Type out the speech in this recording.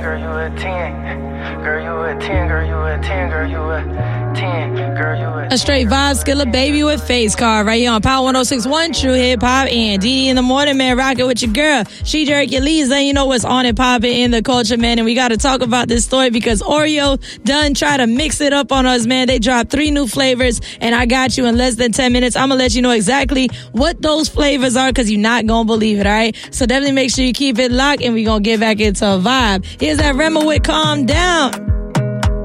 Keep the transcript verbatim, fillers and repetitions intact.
girl, you a ten. Girl, you a ten, girl, you a ten, girl, you a ten. Girl, you a ten. A straight vibe, Skilla Baby with Face Card right here on Power one oh six point one True Hip Hop. And D in the morning, man, rocking with your girl. She Hercules, and you know what's on and popping in the culture, man. And we got to talk about this story because Oreo done try to mix it up on us, man. They dropped three new flavors, and I got you in less than ten minutes. I'm going to let you know exactly what those flavors are because you're not going to believe it, all right? So definitely make sure you keep it locked, and we're going to get back into a vibe. Here's that Rema with Calm Down.